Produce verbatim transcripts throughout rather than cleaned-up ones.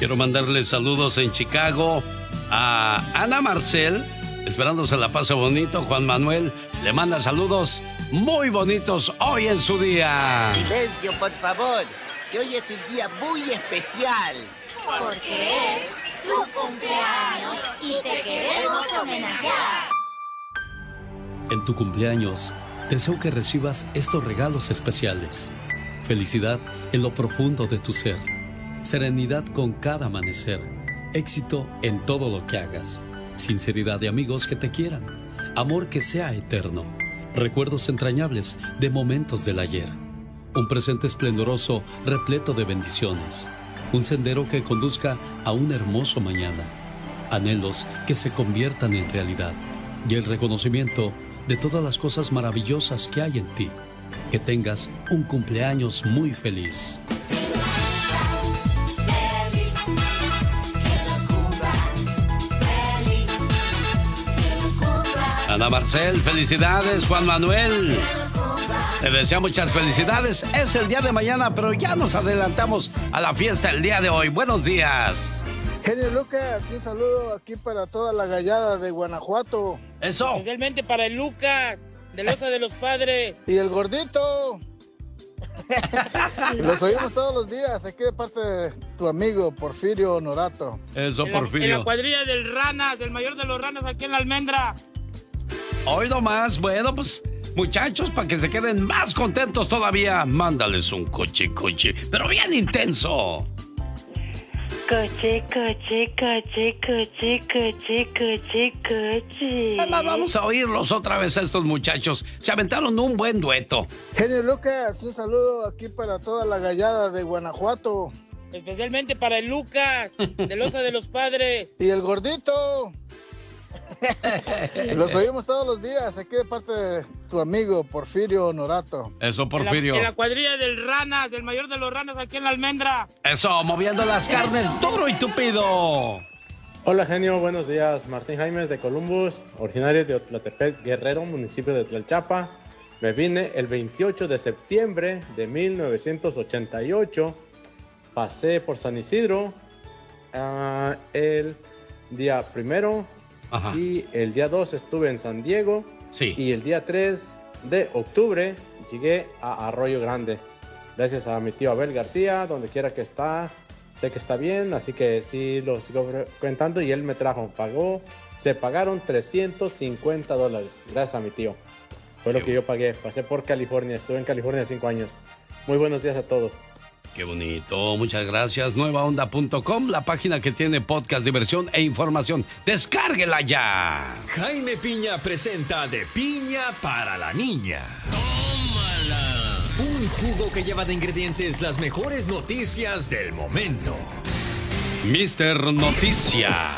Quiero mandarle saludos en Chicago a Ana Marcel, esperando se la pase bonito. Juan Manuel le manda saludos muy bonitos hoy en su día. Silencio, por favor, que hoy es un día muy especial. Porque es tu cumpleaños y te queremos homenajear. En tu cumpleaños, deseo que recibas estos regalos especiales. Felicidad en lo profundo de tu ser. Serenidad con cada amanecer. Éxito en todo lo que hagas. Sinceridad de amigos que te quieran. Amor que sea eterno. Recuerdos entrañables de momentos del ayer. Un presente esplendoroso repleto de bendiciones. Un sendero que conduzca a un hermoso mañana. Anhelos que se conviertan en realidad. Y el reconocimiento de todas las cosas maravillosas que hay en ti. Que tengas un cumpleaños muy feliz. Ana Marcel, felicidades. Juan Manuel, te deseo muchas felicidades. Es el día de mañana, pero ya nos adelantamos a la fiesta el día de hoy. Buenos días. Genio Lucas, un saludo aquí para toda la gallada de Guanajuato. Eso. Especialmente para el Lucas, de Loza de los Padres. Y el gordito. Los oímos todos los días, aquí de parte de tu amigo Porfirio Honorato. Eso, en la, Porfirio. En la cuadrilla del Ranas, del mayor de los Ranas aquí en la Almendra. Hoy nomás, bueno, pues, muchachos, para que se queden más contentos todavía, mándales un coche, coche, pero bien intenso. Coche, coche, coche, coche, coche, coche, coche. Vamos a oírlos otra vez a estos muchachos. Se aventaron un buen dueto. Genio Lucas, un saludo aquí para toda la gallada de Guanajuato. Especialmente para el Lucas, de Loza de los Padres. Y el gordito. Los oímos todos los días, aquí de parte de tu amigo Porfirio Honorato. Eso, Porfirio. En la, en la cuadrilla del Ranas, del mayor de los Ranas aquí en la Almendra. Eso, moviendo las carnes duro y tupido. Hola, genio, buenos días. Martín Jaimes de Columbus, originario de Otlatepec, Guerrero, municipio de Tlalchapa. Me vine el veintiocho de septiembre de mil novecientos ochenta y ocho. Pasé por San Isidro uh, el día primero. Ajá. Y el día dos estuve en San Diego. Sí. Y el día tres de octubre llegué a Arroyo Grande. Gracias a mi tío Abel García, donde quiera que está, sé que está bien, así que sí lo sigo frecuentando y él me trajo, pagó, se pagaron trescientos cincuenta dólares, gracias a mi tío. Fue lo que yo pagué, pasé por California, estuve en California cinco años. Muy buenos días a todos. Qué bonito, muchas gracias. nueva onda punto com, la página que tiene podcast, diversión e información. ¡Descárguela ya! Jaime Piña presenta De Piña para la Niña. ¡Tómala! Un jugo que lleva de ingredientes las mejores noticias del momento. mister Noticia.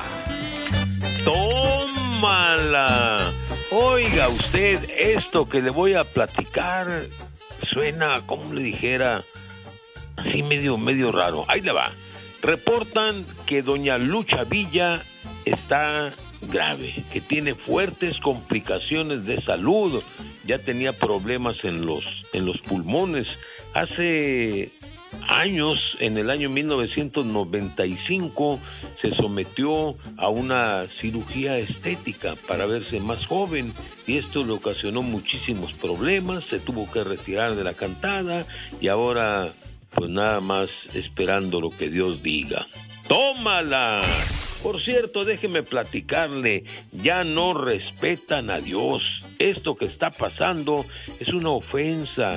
¡Tómala! Oiga usted, esto que le voy a platicar suena, como le dijera, así medio, medio raro. Ahí le va. Reportan que doña Lucha Villa está grave, que tiene fuertes complicaciones de salud. Ya tenía problemas en los, en los pulmones. Hace años, en el año mil novecientos noventa y cinco, se sometió a una cirugía estética para verse más joven y esto le ocasionó muchísimos problemas. Se tuvo que retirar de la cantada y ahora pues nada más esperando lo que Dios diga. ¡Tómala! Por cierto, déjeme platicarle, ya no respetan a Dios. Esto que está pasando es una ofensa.